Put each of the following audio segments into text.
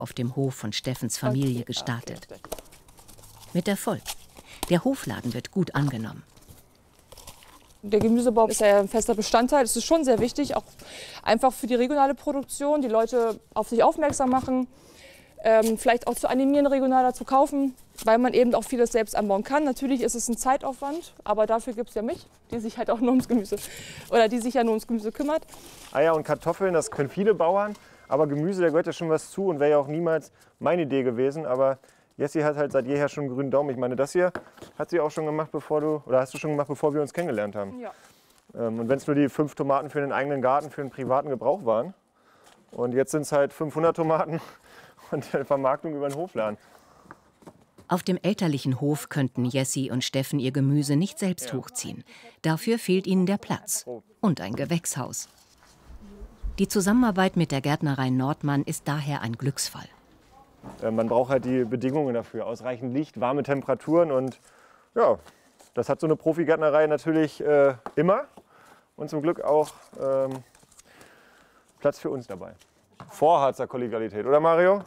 auf dem Hof von Steffens Familie gestartet. Mit Erfolg. Der Hofladen wird gut angenommen. Der Gemüsebau ist ja ein fester Bestandteil. Es ist schon sehr wichtig, auch einfach für die regionale Produktion, die Leute auf sich aufmerksam machen, vielleicht auch zu animieren, regionaler zu kaufen, weil man eben auch vieles selbst anbauen kann. Natürlich ist es ein Zeitaufwand, aber dafür gibt es ja mich, die sich halt auch nur ums Gemüse oder die sich ja nur ums Gemüse kümmert. Eier und Kartoffeln, das können viele Bauern, aber Gemüse, da gehört ja schon was zu und wäre ja auch niemals meine Idee gewesen. Aber Jessie hat halt seit jeher schon einen grünen Daumen. Ich meine, das hier hat sie auch schon gemacht, hast du schon gemacht, bevor wir uns kennengelernt haben. Ja. Und wenn es nur die 5 Tomaten für den eigenen Garten, für den privaten Gebrauch waren. Und jetzt sind es halt 500 Tomaten und die Vermarktung über den Hofladen. Auf dem elterlichen Hof könnten Jessie und Steffen ihr Gemüse nicht selbst hochziehen. Dafür fehlt ihnen der Platz und ein Gewächshaus. Die Zusammenarbeit mit der Gärtnerei Nordmann ist daher ein Glücksfall. Man braucht halt die Bedingungen dafür, ausreichend Licht, warme Temperaturen und ja, das hat so eine Profigärtnerei natürlich immer und zum Glück auch Platz für uns dabei. Vorharzer Kollegialität, oder Mario?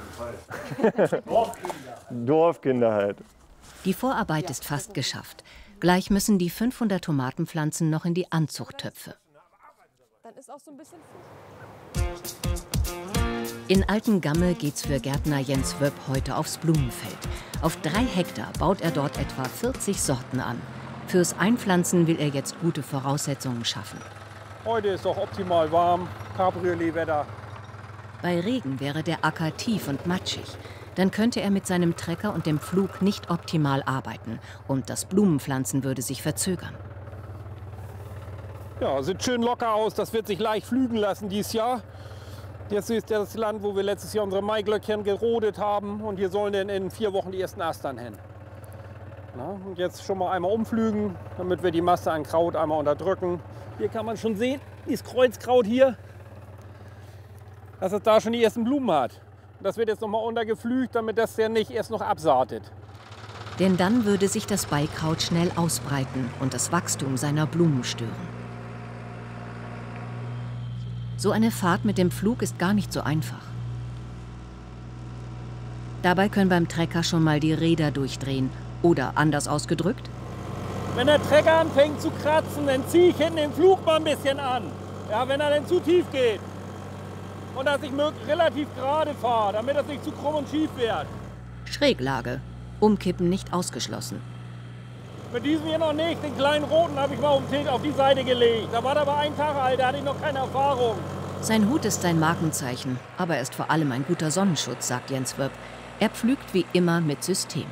Dorfkinder halt. Die Vorarbeit ist fast geschafft. Gleich müssen die 500 Tomatenpflanzen noch in die Anzuchttöpfe. Dann ist auch so ein bisschen In Altengamme geht's für Gärtner Jens Wöpp heute aufs Blumenfeld. Auf 3 Hektar baut er dort etwa 40 Sorten an. Fürs Einpflanzen will er jetzt gute Voraussetzungen schaffen. Heute ist doch optimal warm, Cabriolet-Wetter. Bei Regen wäre der Acker tief und matschig. Dann könnte er mit seinem Trecker und dem Pflug nicht optimal arbeiten. Und das Blumenpflanzen würde sich verzögern. Ja, sieht schön locker aus. Das wird sich leicht pflügen lassen dieses Jahr. Jetzt ist das Land, wo wir letztes Jahr unsere Maiglöckchen gerodet haben. Und hier sollen dann in 4 Wochen die ersten Astern hin. Na, und jetzt schon mal einmal umpflügen, damit wir die Masse an Kraut einmal unterdrücken. Hier kann man schon sehen, dieses Kreuzkraut hier, dass es da schon die ersten Blumen hat. Das wird jetzt noch mal untergepflügt, damit das ja nicht erst noch absaatet. Denn dann würde sich das Beikraut schnell ausbreiten und das Wachstum seiner Blumen stören. So eine Fahrt mit dem Pflug ist gar nicht so einfach. Dabei können beim Trecker schon mal die Räder durchdrehen. Oder anders ausgedrückt: Wenn der Trecker anfängt zu kratzen, dann ziehe ich hinten den Pflug mal ein bisschen an. Ja, wenn er dann zu tief geht. Und dass ich relativ gerade fahre, damit das nicht zu krumm und schief wird. Schräglage. Umkippen nicht ausgeschlossen. Mit diesem hier noch nicht. Den kleinen roten habe ich mal auf die Seite gelegt. Da war der aber 1 Tag alt, da hatte ich noch keine Erfahrung. Sein Hut ist sein Markenzeichen, aber er ist vor allem ein guter Sonnenschutz, sagt Jens Wöpp. Er pflügt wie immer mit System.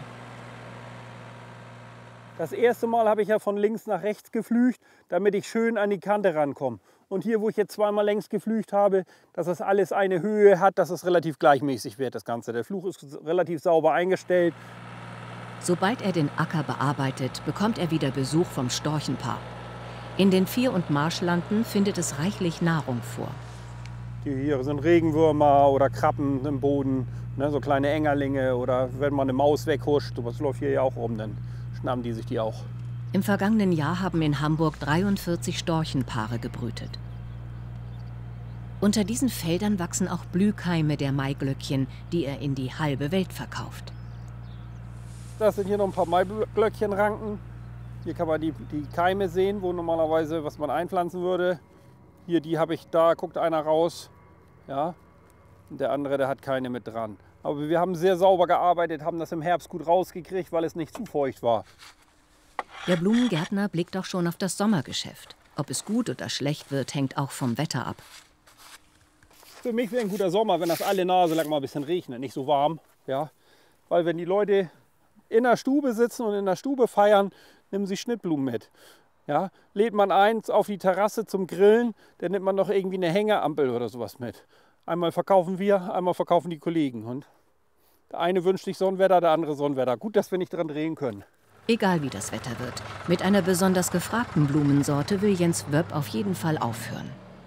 Das erste Mal habe ich ja von links nach rechts geflügt, damit ich schön an die Kante rankomme. Und hier, wo ich jetzt zweimal längs geflügt habe, dass das alles eine Höhe hat, dass es relativ gleichmäßig wird, das Ganze. Der Fluch ist relativ sauber eingestellt. Sobald er den Acker bearbeitet, bekommt er wieder Besuch vom Storchenpaar. In den Vier- und Marschlanden findet es reichlich Nahrung vor. Hier sind Regenwürmer oder Krabben im Boden, ne, so kleine Engerlinge, oder wenn man eine Maus weghuscht, sowas läuft hier ja auch rum, dann schnappen die sich die auch. Im vergangenen Jahr haben in Hamburg 43 Storchenpaare gebrütet. Unter diesen Feldern wachsen auch Blühkeime der Maiglöckchen, die er in die halbe Welt verkauft. Das sind hier noch ein paar Maiglöckchenranken. Hier kann man die Keime sehen, wo normalerweise was man einpflanzen würde. Hier, die habe ich, da guckt einer raus. Ja. Und der andere, der hat keine mit dran. Aber wir haben sehr sauber gearbeitet, haben das im Herbst gut rausgekriegt, weil es nicht zu feucht war. Der Blumengärtner blickt auch schon auf das Sommergeschäft. Ob es gut oder schlecht wird, hängt auch vom Wetter ab. Für mich wäre ein guter Sommer, wenn das alle Nase lang mal ein bisschen regnet, nicht so warm. Ja? Weil wenn die Leute in der Stube sitzen und in der Stube feiern, nehmen sie Schnittblumen mit. Ja? Lädt man eins auf die Terrasse zum Grillen, dann nimmt man noch irgendwie eine Hängeampel oder sowas mit. Einmal verkaufen wir, einmal verkaufen die Kollegen. Und der eine wünscht sich Sonnenwetter, der andere Sonnenwetter. Gut, dass wir nicht dran drehen können. Egal wie das Wetter wird, mit einer besonders gefragten Blumensorte will Jens Wöpp auf jeden Fall aufhören.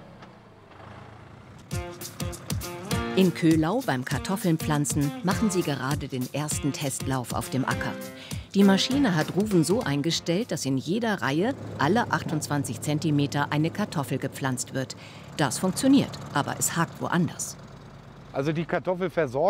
In Köhlau beim Kartoffelnpflanzen machen sie gerade den ersten Testlauf auf dem Acker. Die Maschine hat Ruven so eingestellt, dass in jeder Reihe alle 28 cm eine Kartoffel gepflanzt wird. Das funktioniert, aber es hakt woanders. Also die Kartoffelversorgung